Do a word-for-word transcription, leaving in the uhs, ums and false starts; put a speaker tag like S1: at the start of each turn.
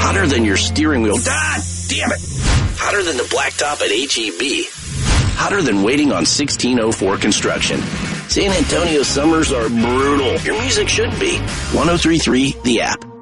S1: Hotter than your steering wheel. God damn it. Hotter than the blacktop at H E B. Hotter than waiting on sixteen oh four construction. San Antonio summers are brutal. Your music should be. one oh three point three, The App.